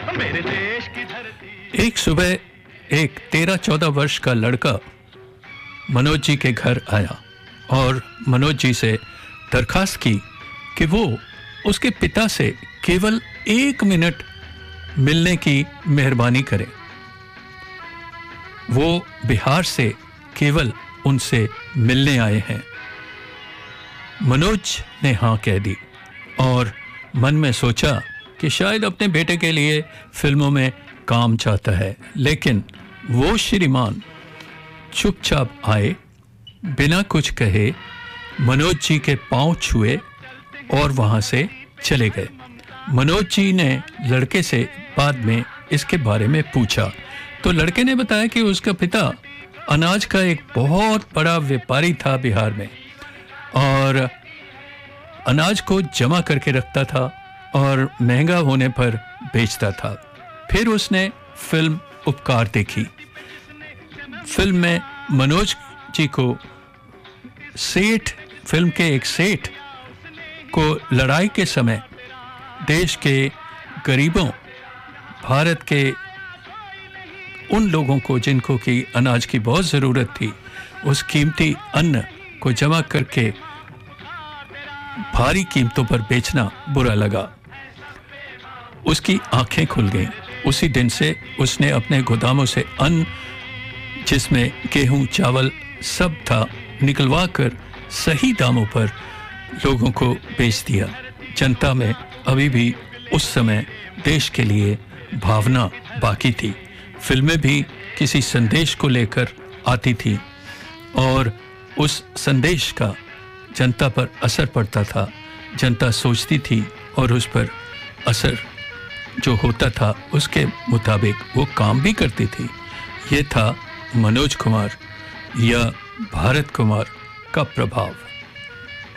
मेरे देश की धरती। एक सुबह एक 13-14 वर्ष का लड़का मनोज जी के घर आया और मनोज जी से दरखास्त की कि वो उसके पिता से केवल 1 मिनट मिलने की मेहरबानी करें। वो बिहार से केवल उनसे मिलने आए हैं। मनोज ने हाँ कह दी और मन में सोचा कि शायद अपने बेटे के लिए फिल्मों में काम चाहता है, लेकिन वो श्रीमान चुपचाप आए, बिना कुछ कहे मनोज जी के पांव छुए और वहां से चले गए। मनोज जी ने लड़के से बाद में इसके बारे में पूछा तो लड़के ने बताया कि उसका पिता अनाज का एक बहुत बड़ा व्यापारी था बिहार में और अनाज को जमा करके रखता था और महंगा होने पर बेचता था। फिर उसने फिल्म उपकार देखी। फिल्म में मनोज जी को फिल्म के एक सेठ को लड़ाई के समय देश के गरीबों, भारत के उन लोगों को जिनको कि अनाज की बहुत ज़रूरत थी, उस कीमती अन्न को जमा करके भारी कीमतों पर बेचना बुरा लगा। उसकी आंखें खुल गईं। उसी दिन से उसने अपने गोदामों से अन्न, जिसमें गेहूं, चावल सब था, निकलवा कर सही दामों पर लोगों को बेच दिया। जनता में अभी भी उस समय देश के लिए भावना बाकी थी। फिल्में भी किसी संदेश को लेकर आती थी और उस संदेश का जनता पर असर पड़ता था। जनता सोचती थी और उस पर असर जो होता था उसके मुताबिक वो काम भी करती थी। ये था मनोज कुमार या भारत कुमार का प्रभाव।